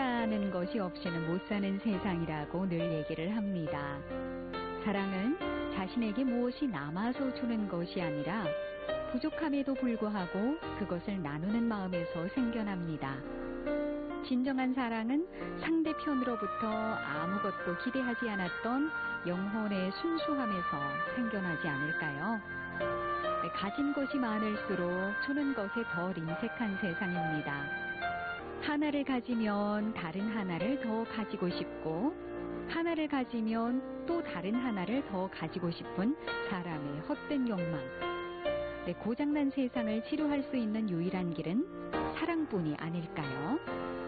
사랑이라는 것이 없이는 못 사는 세상이라고 늘 얘기를 합니다. 사랑은 자신에게 무엇이 남아서 주는 것이 아니라 부족함에도 불구하고 그것을 나누는 마음에서 생겨납니다. 진정한 사랑은 상대편으로부터 아무것도 기대하지 않았던 영혼의 순수함에서 생겨나지 않을까요? 가진 것이 많을수록 주는 것에 덜 인색한 세상입니다. 하나를 가지면 다른 하나를 더 가지고 싶고, 하나를 가지면 또 다른 하나를 더 가지고 싶은 사람의 헛된 욕망. 고장난 세상을 치료할 수 있는 유일한 길은 사랑뿐이 아닐까요?